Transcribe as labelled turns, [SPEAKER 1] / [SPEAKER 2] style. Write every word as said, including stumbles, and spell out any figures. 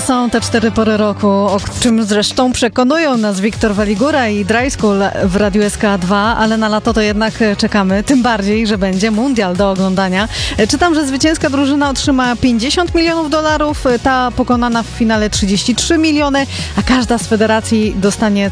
[SPEAKER 1] są te cztery pory roku, o czym zresztą przekonują nas Wiktor Waligura i Dry School w Radiu S K dwa, ale na lato to jednak czekamy, tym bardziej, że będzie mundial do oglądania. Czytam, że zwycięska drużyna otrzyma pięćdziesiąt milionów dolarów, ta pokonana w finale trzydzieści trzy miliony, a każda z federacji dostanie